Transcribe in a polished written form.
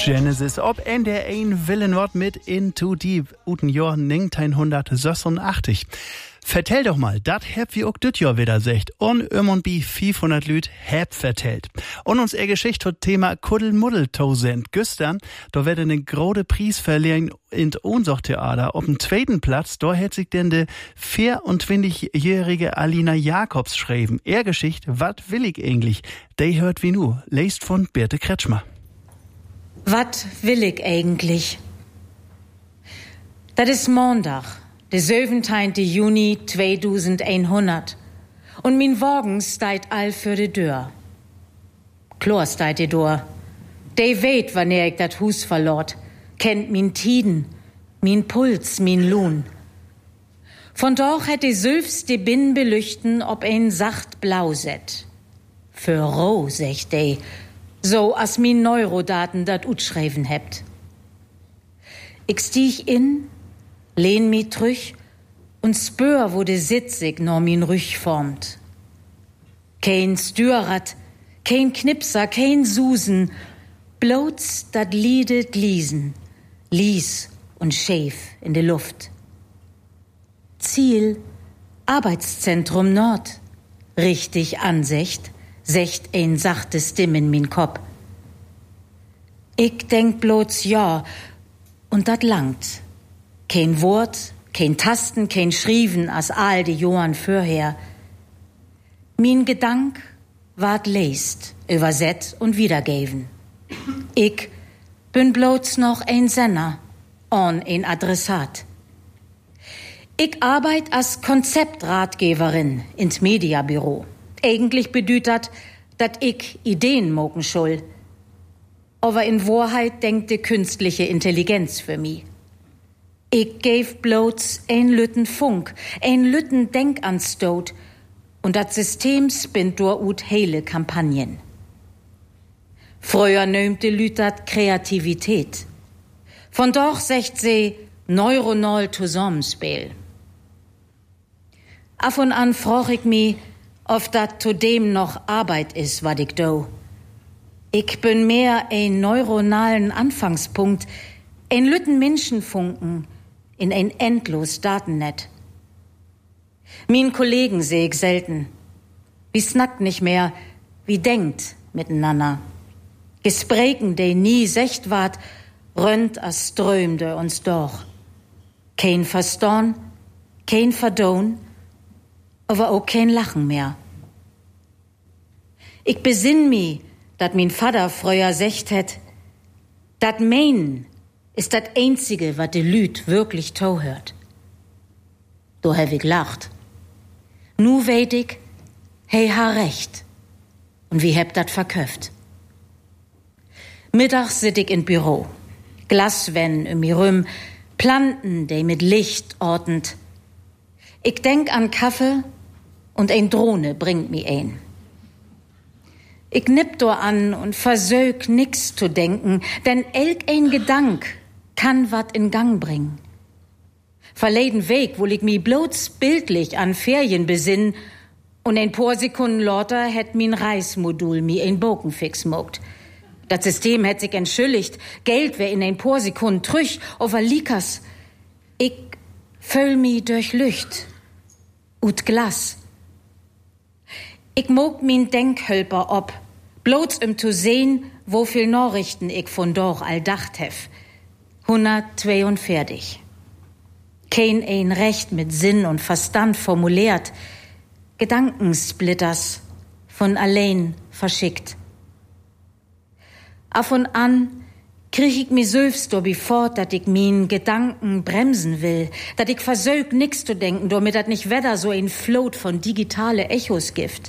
Genesis ob NDR 1 Willenwort mit Into Deep uten Jahr 1986. Vertell doch mal, dat heb wie auch dit Jahr wieder secht. Und bi 500 Lüt heb vertellt. Und uns Geschicht hat Thema Kuddelmuddel-Tosend. Gestern, da wird eine große Preis verliehen in Ohnsorgtheater. Auf dem zweiten Platz, da hat sich denn de 24-jährige Alina Jacobs schreiben. Geschicht, wat will ich eigentlich? Die hört wie nu. Lest von Birte Kretschmer. Wat will ich eigentlich? Das ist Montag, der 17. Juni 2100. Und min Wagen steigt all für de Dör. Chlor steigt die Dör. De weet, wann ich dat Hus verlort. Kennt min Tiden, min Puls, min Lohn. Von doch hätt de Sülfs de Binnen belüchten, ob ein sacht blau set. Für roh, sech de, so as min Neurodaten dat utschreiven hebt. Ich stieg in, lehn mi trüch und spür, wo de Sitzig no min Rüch formt. Kein Stürrad, kein Knipser, kein Susen, bloß dat liedet Liesen, lies und schäf in de Luft. Ziel, Arbeitszentrum Nord, richtig Ansicht, secht ein sachte Stimm in min Kopf. Ich denk bloß ja, und dat langt. Kein Wort, kein Tasten, kein Schrieven as all die Johann fürher. Min Gedank ward lest, überset und wiedergeven. Ich bin bloß noch ein Senner, on ein Adressat. Ich arbeit als Konzeptratgeberin ins Mediabüro. Eigentlich bedeutet dat ich Ideen mogen schul. Aber in Wahrheit denkt die künstliche Intelligenz für mich. Ich gäf bloß ein Lütten Funk, ein Lütten Denkanstoot und dat System spinnt durch ut hele Kampagnen. Früher nömte Lütert Kreativität. Von doch secht sie neuronal Zusammenspiel. Af und an froch ich mi, ob dat zudem noch Arbeit is, wat ich do. Ich bin mehr ein neuronalen Anfangspunkt, ein Lütten Menschenfunken in ein endlos Datennet. Min Kollegen seh ich selten. Wie snackt nicht mehr, wie denkt miteinander. Gesprächen, de nie secht ward, rönt as strömde uns doch. Kein Verstorn, kein Verdohn, aber auch kein Lachen mehr. Ich besinn mi, dat min Vater früher secht het, dat Meinen ist dat Einzige, wat de Lüt wirklich tau hört. Do hab ich lacht. Nu weet ich, hey ha recht. Und wie heb dat verköft. Mittags sit ich in Büro. Glaswänn um mir rum, Planten, de mit Licht ordend. Ich denk an Kaffee und ein Drohne bringt mi ein. Ich nipp do an und versög nix zu denken, denn elk ein Gedank kann wat in Gang bringen. Verleden Weg, wo ich mi bloß bildlich an Ferien besinn und ein paar Sekunden lauter hätt min Reismodul mi ein Bogenfix mogt. Das System hätt sich entschuldigt, Geld wär in ein paar Sekunden trüch, over Likas. Ich füll mi durch Lücht ut Glas. Ich mog min Denkhölper ob, bloß zu sehen, wo viel Nachrichten ich von doch all dacht hef. 142. Kein ein Recht mit Sinn und Verstand formuliert, Gedankensplitters von allein verschickt. Af und an krieg ich mi selbst dobi fort, dat ich min Gedanken bremsen will, dat ich versög nix zu denken, damit dat nicht wedder so ein Flot von digitale Echos gibt.